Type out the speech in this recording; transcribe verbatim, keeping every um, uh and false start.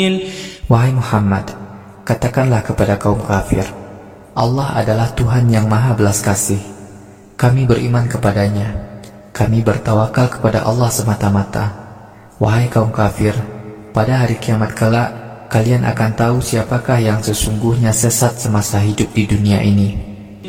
Wahai Muhammad, katakanlah kepada kaum kafir, Allah adalah Tuhan yang maha belas kasih. Kami beriman kepadanya. Kami bertawakal kepada Allah semata-mata. Wahai kaum kafir, pada hari kiamat kelak, kalian akan tahu siapakah yang sesungguhnya sesat semasa hidup di dunia ini.